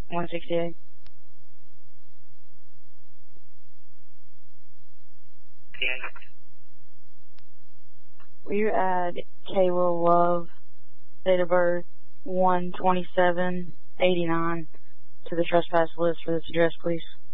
168. Will you add Kayla Love, date of birth 1/27/89, to the trespass list for this address, please?